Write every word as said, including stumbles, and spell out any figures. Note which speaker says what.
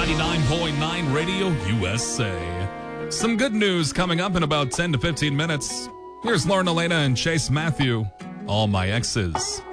Speaker 1: ninety-nine point nine Radio U S A. Some good news coming up in about ten to fifteen minutes. Here's Lauren Elena and Chase Matthew, All My Exes.